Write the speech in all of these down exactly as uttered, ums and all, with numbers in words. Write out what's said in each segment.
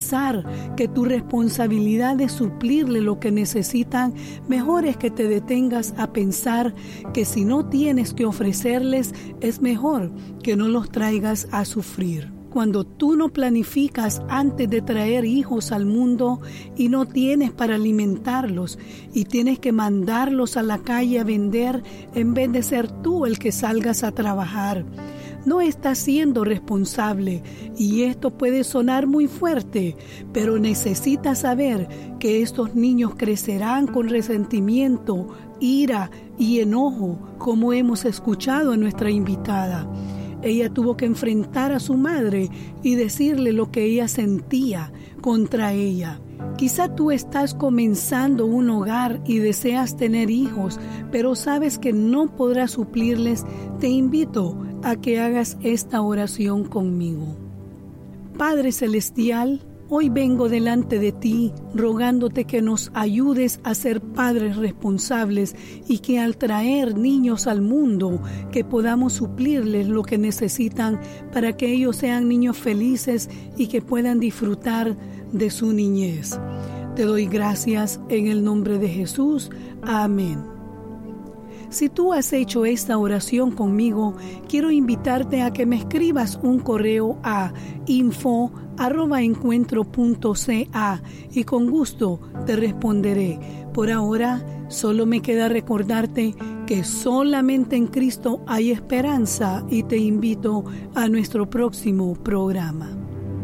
pensar que tu responsabilidad es suplirle lo que necesitan, mejor es que te detengas a pensar que si no tienes que ofrecerles, es mejor que no los traigas a sufrir. Cuando tú no planificas antes de traer hijos al mundo y no tienes para alimentarlos y tienes que mandarlos a la calle a vender en vez de ser tú el que salgas a trabajar, no estás siendo responsable. Y esto puede sonar muy fuerte, pero necesitas saber que estos niños crecerán con resentimiento, ira y enojo, como hemos escuchado en nuestra invitada. Ella tuvo que enfrentar a su madre y decirle lo que ella sentía contra ella. Quizá tú estás comenzando un hogar y deseas tener hijos, pero sabes que no podrás suplirles. Te invito a que hagas esta oración conmigo. Padre Celestial, hoy vengo delante de ti rogándote que nos ayudes a ser padres responsables y que al traer niños al mundo que podamos suplirles lo que necesitan para que ellos sean niños felices y que puedan disfrutar de su niñez. Te doy gracias en el nombre de Jesús. Amén. Si tú has hecho esta oración conmigo, quiero invitarte a que me escribas un correo a info arroba encuentro punto ca y con gusto te responderé. Por ahora, solo me queda recordarte que solamente en Cristo hay esperanza y te invito a nuestro próximo programa.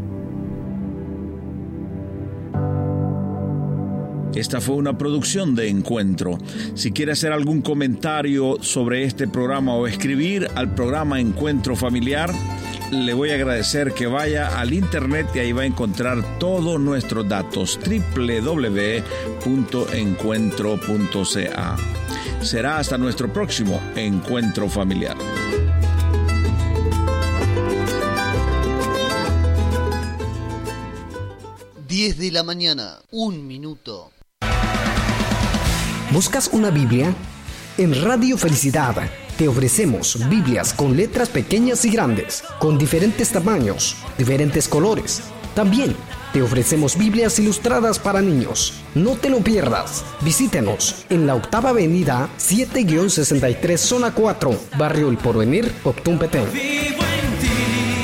Esta fue una producción de Encuentro. Si quiere hacer algún comentario sobre este programa o escribir al programa Encuentro Familiar, le voy a agradecer que vaya al internet y ahí va a encontrar todos nuestros datos, doble u doble u doble u punto encuentro punto ca. Será hasta nuestro próximo Encuentro Familiar. diez de la mañana, un minuto. ¿Buscas una Biblia? En Radio Felicidad te ofrecemos Biblias con letras pequeñas y grandes, con diferentes tamaños, diferentes colores. También te ofrecemos Biblias ilustradas para niños. No te lo pierdas. Visítenos en la octava avenida siete sesenta y tres, zona cuatro, Barrio El Porvenir, Octún Petén.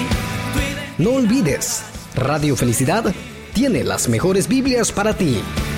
No olvides, Radio Felicidad tiene las mejores Biblias para ti.